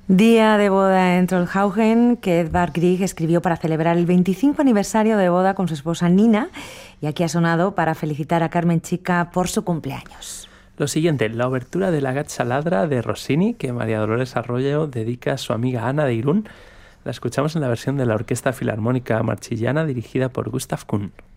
Día de boda en Trollhaugen que Edvard Grieg escribió para celebrar el 25 aniversario de boda con su esposa Nina, y aquí ha sonado para felicitar a Carmen Chica por su cumpleaños. Lo siguiente, la obertura de La Gazza Ladra de Rossini, que María Dolores Arroyo dedica a su amiga Ana de Irún. La escuchamos en la versión de la Orquesta Filarmónica Marchigiana dirigida por Gustav Kuhn.